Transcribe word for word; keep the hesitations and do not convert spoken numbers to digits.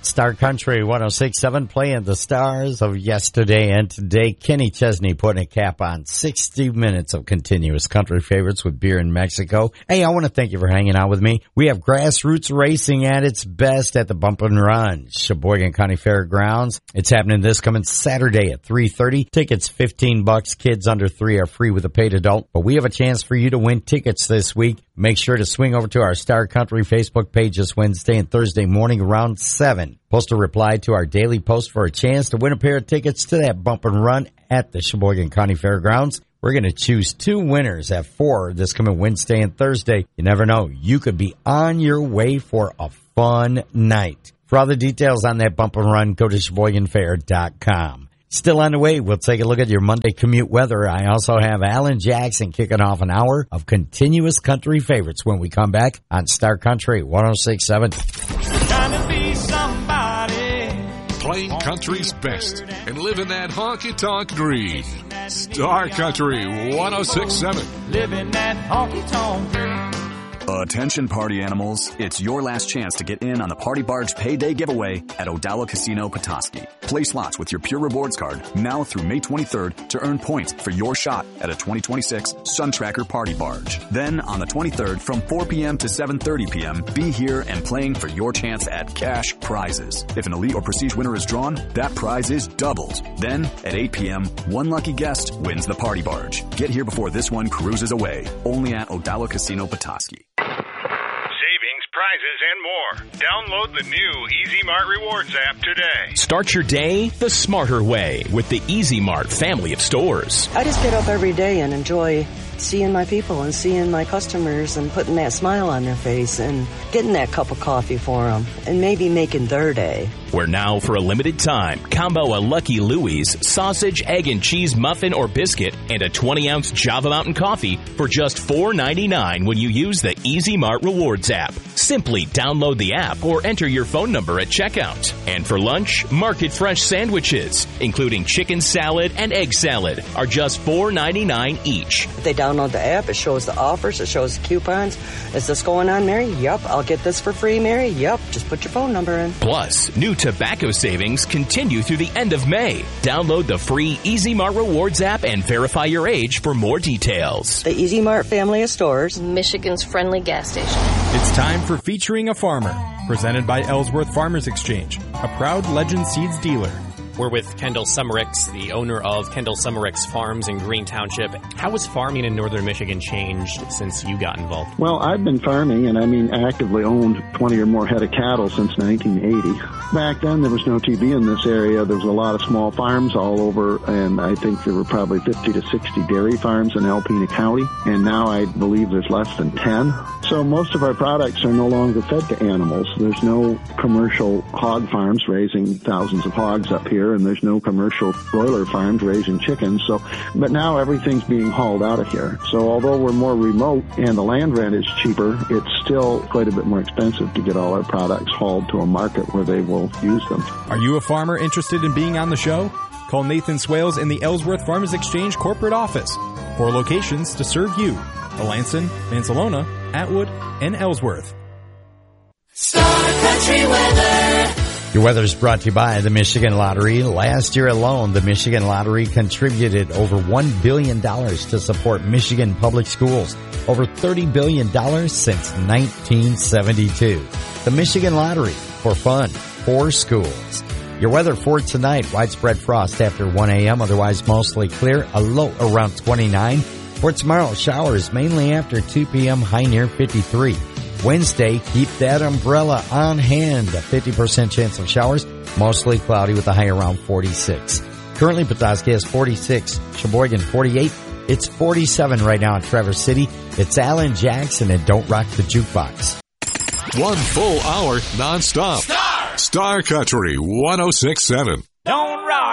Star Country one oh six point seven playing the stars of yesterday and today. Kenny Chesney putting a cap on sixty minutes of continuous country favorites with beer in Mexico. Hey, I want to thank you for hanging out with me. We have grassroots racing at its best at the Bump and Run, Sheboygan County Fairgrounds. It's happening this coming Saturday at three thirty. Tickets fifteen bucks. Kids under three are free with a paid adult. But we have a chance for you to win tickets this week. Make sure to swing over to our Star Country Facebook page this Wednesday and Thursday morning around seven. Post a reply to our daily post for a chance to win a pair of tickets to that Bump and Run at the Sheboygan County Fairgrounds. We're going to choose two winners at four this coming Wednesday and Thursday. You never know. You could be on your way for a fun night. For all the details on that Bump and Run, go to Sheboygan Fair dot com. Still on the way, we'll take a look at your Monday commute weather. I also have Alan Jackson kicking off an hour of continuous country favorites when we come back on Star Country one oh six point seven. Trying to be somebody. Playing country's best and living that honky-tonk dream. Star Country one oh six point seven. Living that honky-tonk dream. Attention party animals, it's your last chance to get in on the Party Barge Payday giveaway at Odalla Casino Petoskey. Play slots with your Pure Rewards card now through May twenty-third to earn points for your shot at a twenty twenty-six Sun Tracker Party Barge. Then on the twenty-third from four p.m. to seven thirty p.m., be here and playing for your chance at cash prizes. If an Elite or Prestige winner is drawn, that prize is doubled. Then at eight p.m., one lucky guest wins the Party Barge. Get here before this one cruises away. Only at Odalla Casino Petoskey. Savings, prizes, and more. Download the new Easy Mart Rewards app today. Start your day the smarter way with the Easy Mart family of stores. I just get up every day and enjoy seeing my people and seeing my customers and putting that smile on their face and getting that cup of coffee for them and maybe making their day. Where now, for a limited time, combo a Lucky Louie's sausage, egg, and cheese muffin or biscuit and a twenty-ounce Java Mountain coffee for just four ninety-nine when you use the Easy Mart Rewards app. Simply download the app or enter your phone number at checkout. And for lunch, Market Fresh sandwiches, including chicken salad and egg salad, are just four ninety-nine each. If they download the app, it shows the offers, it shows the coupons. Is this going on, Mary? Yep. I'll get this for free, Mary? Yep. Just put your phone number in. Plus, new tobacco savings continue through the end of May. Download the free Easy Mart Rewards app and verify your age for more details. The Easy Mart family of stores. Michigan's friendly gas station. It's time for Featuring a Farmer, presented by Ellsworth Farmers Exchange, a proud Legend Seeds dealer. We're with Kendall Summericks, the owner of Kendall Summericks Farms in Green Township. How has farming in northern Michigan changed since you got involved? Well, I've been farming, and I mean actively owned twenty or more head of cattle since nineteen eighty. Back then, there was no T V in this area. There was a lot of small farms all over, and I think there were probably fifty to sixty dairy farms in Alpena County, and now I believe there's less than ten. So most of our products are no longer fed to animals. There's no commercial hog farms raising thousands of hogs up here, and there's no commercial broiler farms raising chickens. So, but now everything's being hauled out of here. So although we're more remote and the land rent is cheaper, it's still quite a bit more expensive to get all our products hauled to a market where they will use them. Are you a farmer interested in being on the show? Call Nathan Swales in the Ellsworth Farmers Exchange corporate office. Four locations to serve you: Alanson, Mansalona, Atwood, and Ellsworth. Star Country weather. Your weather is brought to you by the Michigan Lottery. Last year alone, the Michigan Lottery contributed over one billion dollars to support Michigan public schools. Over thirty billion dollars since nineteen seventy-two. The Michigan Lottery, for fun, for schools. Your weather for tonight: widespread frost after one a.m., otherwise mostly clear, a low around twenty-nine. For tomorrow, showers mainly after two p.m., high near fifty-three. Wednesday, keep that umbrella on hand. A fifty percent chance of showers, mostly cloudy with a high around forty-six. Currently, Petoskey has forty-six, Sheboygan forty-eight. It's forty-seven right now in Traverse City. It's Alan Jackson and Don't Rock the Jukebox. One full hour nonstop. Star! Star Country one oh six point seven. Don't rock